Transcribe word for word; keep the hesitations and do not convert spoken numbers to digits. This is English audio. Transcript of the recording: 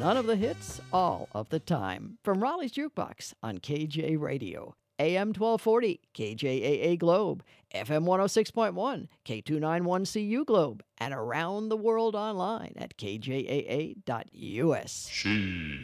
None of the hits, all of the time. From Raleigh's Jukebox on K J Radio, A M twelve forty, K J A A Globe, F M one oh six point one, K two ninety-one C U Globe, and around the world online at K J A A dot U S. She.